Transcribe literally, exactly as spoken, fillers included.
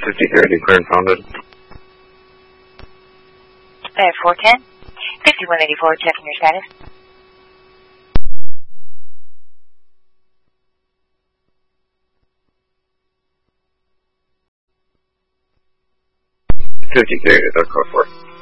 fifty-three, declared founded. Air four ten, fifty-one eighty-four, checking your status. fifty-three, that's code four.